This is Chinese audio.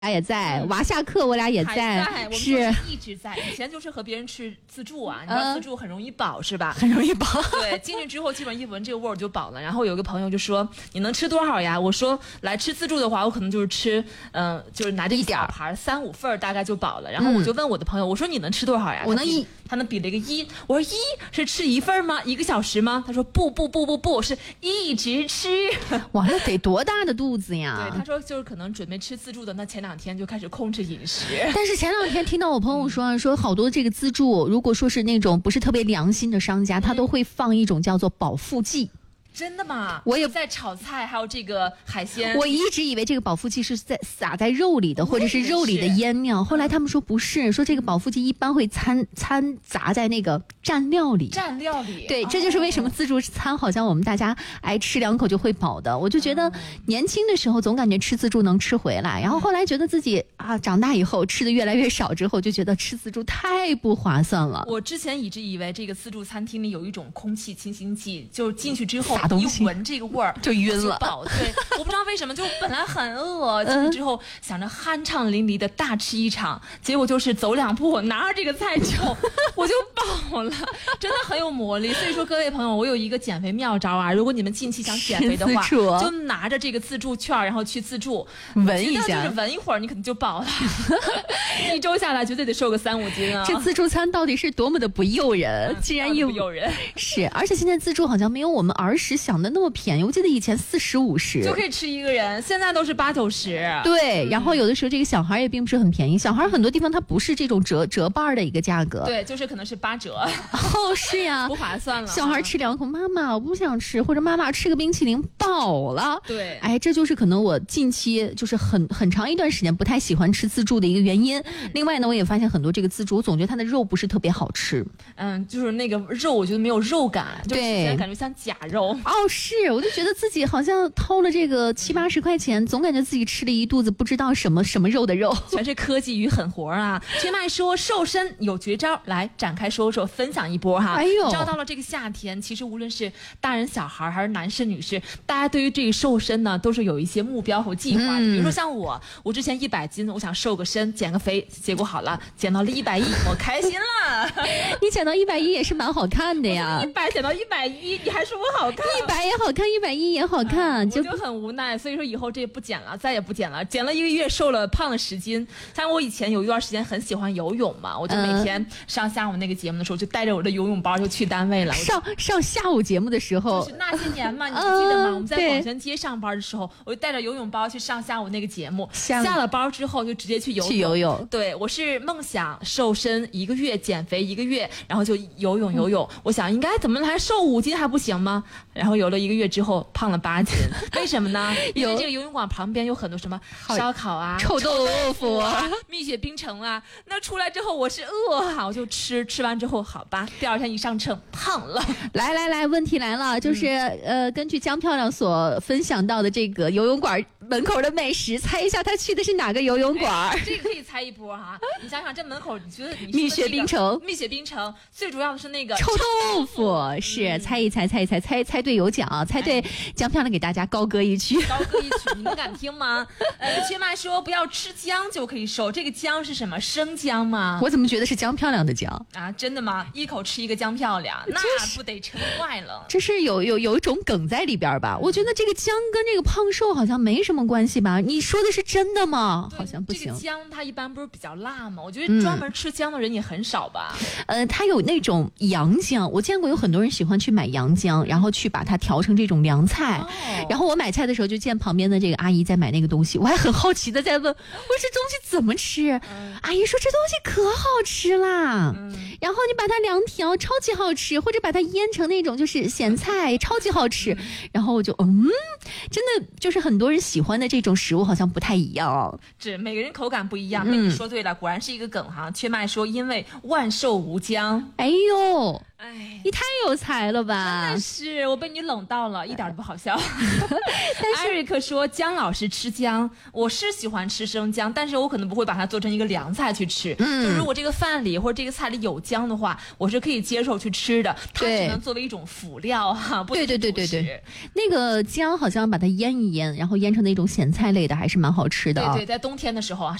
也在，娃下课我俩也在， 是一直在。以前就是和别人吃自助啊，你知道自助很容易饱是吧？ 很容易饱。 对，进去之后基本上一闻这个味儿就饱了。然后有个朋友就说：“你能吃多少呀？”我说：“来吃自助的话，我可能就是吃，就是拿着一小盘3-5份大概就饱了。”然后我就问我的朋友：“我说你能吃多少呀？” 我能1， 他能比了一个1。我说1是吃1份吗？1个小时吗？他说不，是一直吃。 哇，那得多大的肚子呀？ 对，他说就是可能准备吃自助的，那前2天就开始控制饮食。 但是前2天听到我朋友说好多这个自助，如果说是那种不是特别良心的商家，他都会放一种叫做饱腹剂。 真的吗？ 我也在炒菜，还有这个海鲜。 我一直以为这个饱腹剂是撒在肉里的，或者是肉里的腌料。后来他们说不是，说这个饱腹剂一般会掺杂在那个蘸料里。 蘸料里， 对，这就是为什么自助餐好像我们大家吃2口就会饱的。我就觉得年轻的时候总感觉吃自助能吃回来，然后后来觉得自己长大以后吃的越来越少之后，就觉得吃自助太不划算了。 我之前一直以为这个自助餐厅里有一种空气清新剂，就进去之后。一闻这个味儿就晕了， 对，我不知道为什么，就本来很饿，进去之后想着酣畅淋漓的大吃一场，结果就是走2步拿着这个菜之后我就饱了，真的很有魔力。所以说各位朋友，我有一个减肥妙招啊，如果你们近期想减肥的话，就拿着这个自助券，然后去自助闻一下， 就是闻一会儿，你可能就饱了。1周下来绝对得瘦个3-5斤啊！ 这自助餐到底是多么的不诱人，竟然不诱人。 是，而且现在自助好像没有我们儿时想的那么便宜，我记得以前40-50 就可以吃1个人，现在都是80-90。 对，然后有的时候这个小孩也并不是很便宜，小孩很多地方它不是这种折半的一个价格。 对，就是可能是8折。 是呀， 不划算了。 小孩吃2口，妈妈我不想吃，或者妈妈吃个冰淇淋饱了。 对， 这就是可能我近期就是很长一段时间不太喜欢吃自助的一个原因。另外呢，我也发现很多这个自助，我总觉得它的肉不是特别好吃。 就是那个肉，我觉得没有肉感，就吃起来感觉像假肉。 是，我就觉得自己好像掏了这个70-80块钱，总感觉自己吃了一肚子不知道什么肉的肉， 全是科技与狠活啊！薛麦说瘦身有绝招，来展开说说，分享一波哈。 哎呦， 你知道到了这个夏天，其实无论是大人小孩还是男士女士，大家对于这个瘦身呢，都是有一些目标和计划的。比如说像我之前100斤，我想瘦个身，减个肥，结果好了，减到了110，我开心了。 你减到110也是蛮好看的呀 ，100减到110，你还说我好看 ？100也好看，110也好看， 我就很无奈。所以说以后这也不减了，再也不减了。减了1个月，胖了10斤。像我以前有一段时间很喜欢游泳嘛，我就每天上下午那个节目的时候，就带着我的游泳包就去单位了。 上下午节目的时候， 就是那些年嘛，你记得吗？我们在广泉街上班的时候，我就带着游泳包去上下午那个节目。下了班之后就直接去游泳。对，我是梦想瘦身1个月，减肥1个月，然后就游泳。我想应该怎么还瘦5斤还不行吗？然后游了1个月之后胖了8斤。为什么呢？因为这个游泳馆旁边有很多什么烧烤啊、 臭豆腐啊、 蜜雪冰城啊。那出来之后我是饿啊，我就吃完之后好吧，第2天一上秤胖了。 来，问题来了，就是根据江漂亮所分享到的这个游泳馆门口的美食，猜一下他去的是哪个游泳馆？ 这个可以猜一波哈。你想想这门口，你觉得蜜雪冰城最主要的是那个臭豆腐，是猜一猜，猜对有奖，猜对江漂亮给大家高歌一曲。 你们敢听吗？薛麦说不要吃姜就可以瘦，这个姜是什么？生姜吗？ 我怎么觉得是江漂亮的姜啊？真的吗？一口吃一个姜漂亮，那不得撑坏了。 这是有一种梗在里边吧？我觉得这个姜跟这个胖瘦好像没什么关系吧？你说的是真的吗？好像不行。 这个姜它一般不是比较辣吗？我觉得专门吃姜的人也很少吧。 它有那种洋姜，我见过有很多人喜欢去买洋姜，然后去把它调成这种凉菜。然后我买菜的时候就见旁边的这个阿姨在买那个东西，我还很好奇的在问，我说这东西怎么吃？阿姨说这东西可好吃啦。然后你把它凉调，超级好吃，或者把它腌成那种就是咸菜，超级好吃。然后我就真的就是很多人喜欢的这种食物好像不太一样。 这每个人口感不一样。被你说对了，果然是一个梗哈。缺麦说因为万寿无疆。 哎呦。 哎， 你太有才了吧！ 真的是，我被你冷到了，一点都不好笑。但是艾瑞克说姜老师吃姜，我是喜欢吃生姜，但是我可能不会把它做成一个凉菜去吃。就如果这个饭里或者这个菜里有姜的话，我是可以接受去吃的。它只能作为一种辅料哈。 对，那个姜好像把它腌一腌，然后腌成那种咸菜类的，还是蛮好吃的。 对，在冬天的时候啊。